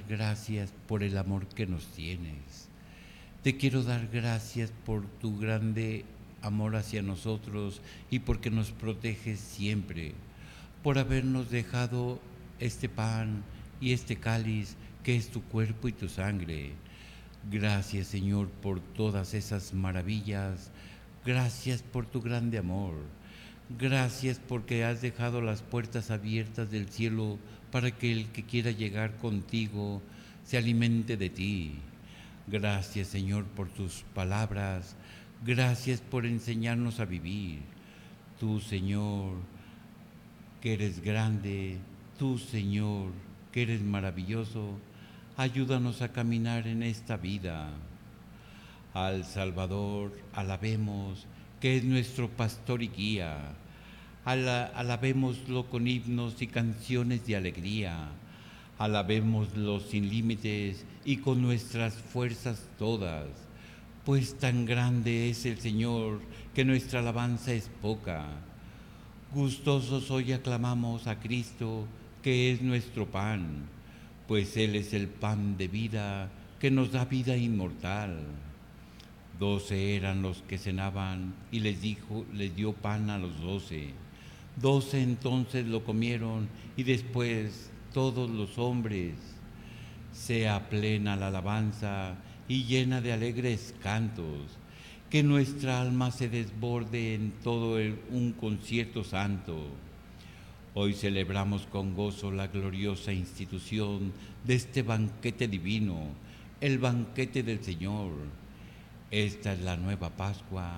gracias por el amor que nos tienes. Te quiero dar gracias por tu grande amor hacia nosotros y porque nos proteges siempre, por habernos dejado este pan y este cáliz que es tu cuerpo y tu sangre. Gracias, Señor, por todas esas maravillas. Gracias por tu grande amor. Gracias porque has dejado las puertas abiertas del cielo para que el que quiera llegar contigo se alimente de ti. Gracias, Señor, por tus palabras. Gracias por enseñarnos a vivir. Tú, Señor, que eres grande, tú, Señor, que eres maravilloso, ayúdanos a caminar en esta vida. Al Salvador alabemos, que es nuestro pastor y guía. Alabémoslo con himnos y canciones de alegría. Alabémoslo sin límites y con nuestras fuerzas todas. Pues tan grande es el Señor que nuestra alabanza es poca. Gustosos hoy aclamamos a Cristo, que es nuestro pan, pues Él es el pan de vida que nos da vida inmortal. 12 eran los que cenaban y les dio pan a los 12. 12 entonces lo comieron y después todos los hombres. Sea plena la alabanza y llena de alegres cantos, que nuestra alma se desborde en un concierto santo. Hoy celebramos con gozo la gloriosa institución de este banquete divino, el banquete del Señor. Esta es la nueva Pascua,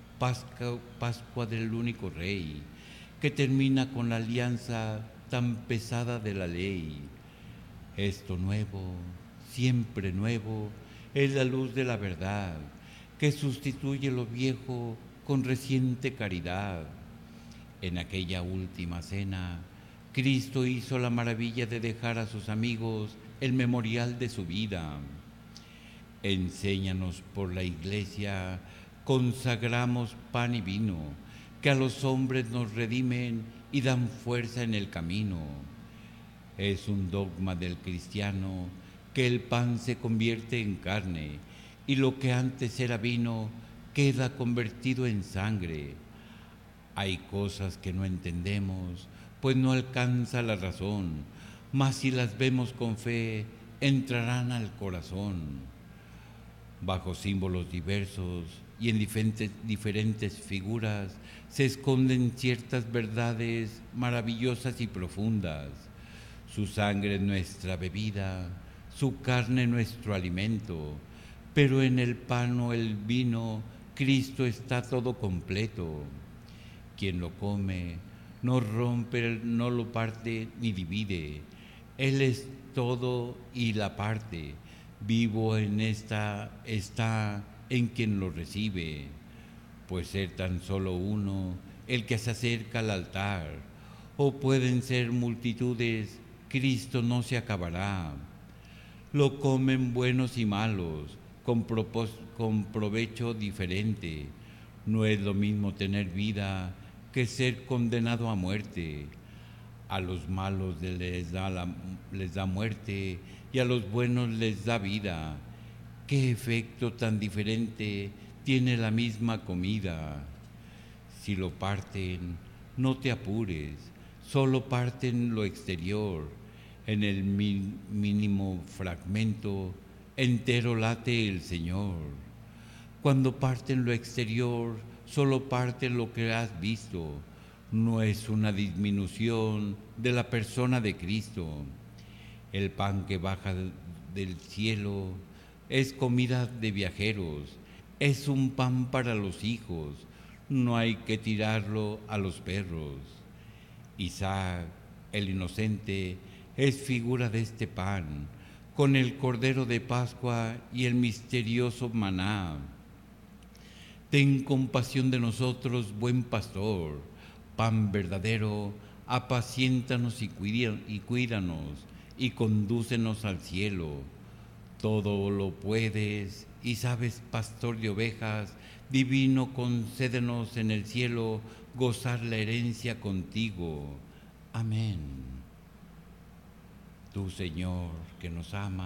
Pascua del único Rey, que termina con la alianza tan pesada de la ley. Esto nuevo, siempre nuevo, es la luz de la verdad, que sustituye lo viejo con reciente caridad. En aquella última cena, Cristo hizo la maravilla de dejar a sus amigos el memorial de su vida. Enséñanos por la Iglesia, consagramos pan y vino, que a los hombres nos redimen y dan fuerza en el camino. Es un dogma del cristiano que el pan se convierte en carne y lo que antes era vino queda convertido en sangre. Hay cosas que no entendemos, pues no alcanza la razón, mas si las vemos con fe, entrarán al corazón. Bajo símbolos diversos y en diferentes figuras se esconden ciertas verdades maravillosas y profundas. Su sangre es nuestra bebida, su carne nuestro alimento, pero en el pan o el vino Cristo está todo completo. Quien lo come no rompe, no lo parte ni divide. Él es todo y la parte. Vivo en esta está en quien lo recibe. Pues ser tan solo uno el que se acerca al altar, o pueden ser multitudes, Cristo no se acabará. Lo comen buenos y malos, con provecho diferente. No es lo mismo tener vida que ser condenado a muerte. A los malos les da muerte y a los buenos les da vida. ¿Qué efecto tan diferente tiene la misma comida? Si lo parten, no te apures, solo parten lo exterior. En el mínimo fragmento, entero late el Señor. Cuando parten lo exterior, solo parten lo que has visto. No es una disminución de la persona de Cristo. El pan que baja del cielo es comida de viajeros, es un pan para los hijos, no hay que tirarlo a los perros. Isaac, el inocente, es figura de este pan, con el cordero de Pascua y el misterioso maná. Ten compasión de nosotros, buen pastor, pan verdadero, apaciéntanos y cuídanos, y condúcenos al cielo. Todo lo puedes y sabes, pastor de ovejas, divino, concédenos en el cielo gozar la herencia contigo. Amén. Tú, Señor, que nos amas,